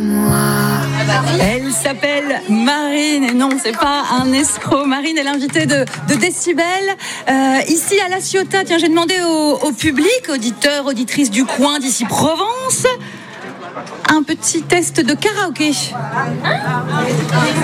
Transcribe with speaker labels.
Speaker 1: Elle s'appelle Marine, et non, c'est pas un escroc. Marine est l'invitée de Décibel. Ici à La Ciotat, tiens, j'ai demandé au public, auditeurs, auditrices du coin d'ici Provence, un petit test de karaoké.